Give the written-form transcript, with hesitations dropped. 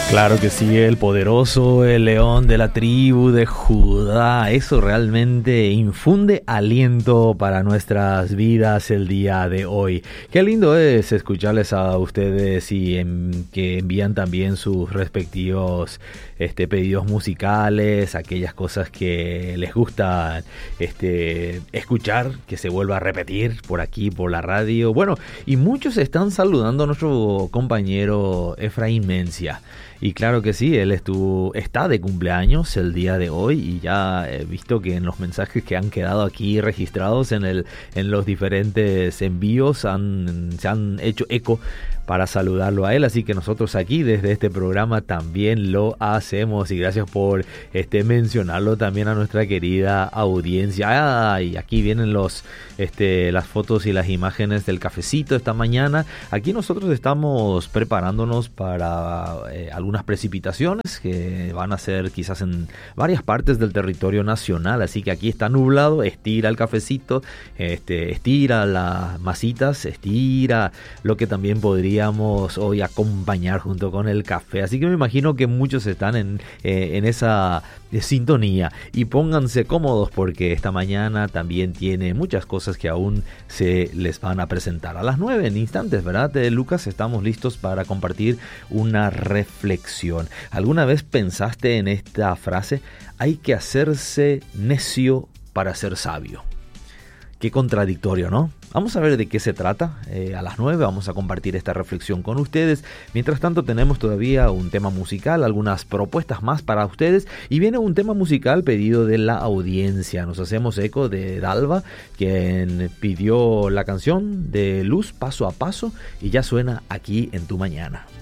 Claro que sí, el poderoso, el león de la tribu de Judá. Eso realmente infunde aliento para nuestras vidas el día de hoy. Qué lindo es escucharles a ustedes y que envían también sus respectivos pedidos musicales, aquellas cosas que les gusta escuchar, que se vuelva a repetir por aquí, por la radio. Bueno, y muchos están saludando a nuestro compañero Efraín Mencia. Y claro que sí, él está de cumpleaños el día de hoy y ya he visto que en los mensajes que han quedado aquí registrados en los diferentes envíos se han hecho eco para saludarlo a él, así que nosotros aquí desde este programa también lo hacemos y gracias por mencionarlo también a nuestra querida audiencia. Y aquí vienen las fotos y las imágenes del cafecito esta mañana. Aquí nosotros estamos preparándonos para algunas precipitaciones que van a ser quizás en varias partes del territorio nacional, así que aquí está nublado, estira el cafecito, estira las masitas, estira lo que también podríamos hoy acompañar junto con el café, así que me imagino que muchos están en esa sintonía y pónganse cómodos porque esta mañana también tiene muchas cosas que aún se les van a presentar. A las 9 en instantes, ¿verdad, Lucas? Estamos listos para compartir una reflexión. ¿Alguna vez pensaste en esta frase? Hay que hacerse necio para ser sabio. Qué contradictorio, ¿no? Vamos a ver de qué se trata. A las 9 vamos a compartir esta reflexión con ustedes. Mientras tanto tenemos todavía un tema musical, algunas propuestas más para ustedes. Y viene un tema musical pedido de la audiencia. Nos hacemos eco de Dalva, quien pidió la canción de Luz Paso a Paso. Y ya suena aquí en Tu Mañana.